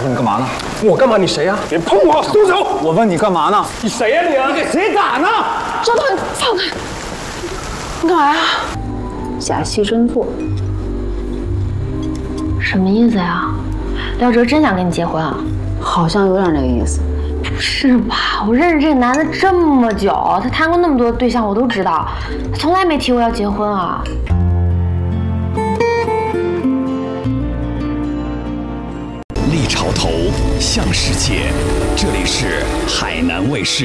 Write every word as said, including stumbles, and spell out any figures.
我问你干嘛呢？ 我干嘛？你谁呀？别碰我！松手！ 我问你干嘛呢？ 你谁呀你啊？你给谁打呢？ 周导，你放开！你干嘛呀？假戏真做。什么意思呀？廖哲真想跟你结婚啊？ 好像有点那个意思。 不是吧？我认识这个男的这么久，他谈过那么多对象，我都知道，他从来没提过要结婚啊。 立潮头向世界，这里是海南卫视。